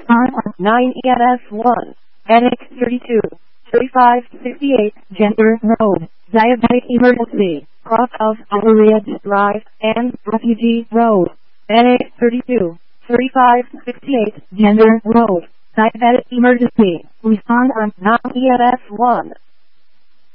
Respond on 9 EMS1. Annex 32. 3568 Gender Road. Diabetic Emergency. Cross of Iriad Drive and Refugee Road. Annex 32. 3568 Gender Road. Diabetic Emergency. Respond on 9 EMS1.